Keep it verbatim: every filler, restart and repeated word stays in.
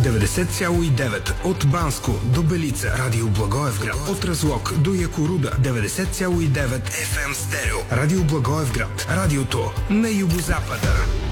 деветдесет цяло и девет от Банско до Белица, Радио Благоевград, от Разлог до Якоруда, деветдесет цяло и девет еф ем стерео, Радио Благоевград, радиото на югозапада.